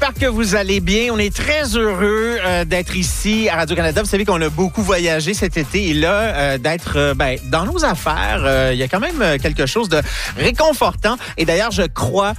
J'espère que vous allez bien. On est très heureux d'être ici à Radio-Canada. Vous savez qu'on a beaucoup voyagé cet été et là, d'être dans nos affaires, il y a quand même quelque chose de réconfortant. Et d'ailleurs, je crois